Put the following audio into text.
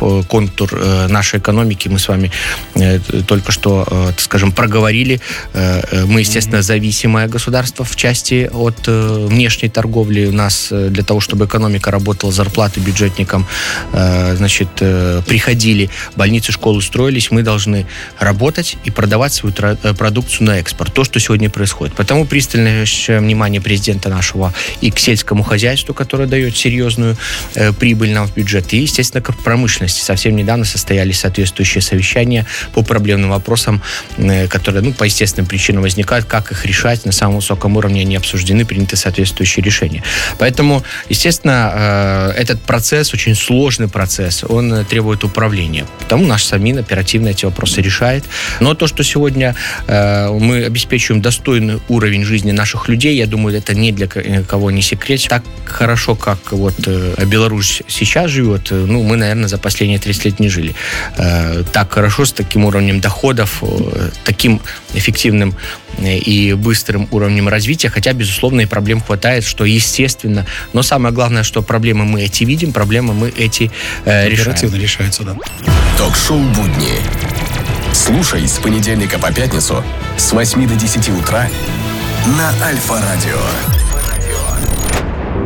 контур нашей экономики мы с вами только что, так скажем, проговорили. Мы, естественно, зависимое государство в части от внешней торговли. У нас для того, чтобы экономика работала, зарплаты бюджетникам, значит, приходили, больницы, школы строились, мы должны работать и продавать свою продукцию на экспорт. То, что сегодня происходит. Потому пристальное внимание президента нашего и к сельскому хозяйству, которое дает серьезную прибыль нам в бюджет, и, естественно, к промышленности. Совсем недавно состоялись соответствующие совещания по проблемным вопросам, которые, по естественным причинам возникают, как их решать. На самом высоком уровне они обсуждены, приняты соответствующие решения. Поэтому, естественно, этот процесс, очень сложный процесс, он требует управления. Потому наш Совмин оперативно эти вопросы решает. Но то, что сегодня мы обеспечиваем достойный уровень жизни наших людей, я думаю, это ни для кого не секрет. Так хорошо, как Беларусь сейчас живет, мы, наверное, за последние 30 лет не жили. Так хорошо, с таким уровнем доходов, таким эффективным и быстрым уровнем развития, хотя, безусловно, и проблем хватает, что естественно. Но самое главное, что проблемы мы эти видим, проблемы мы эти решаем. Оперативно решаются, да. Ток-шоу «Будни». Слушай с понедельника по пятницу с 8 до 10 утра на Альфа-радио.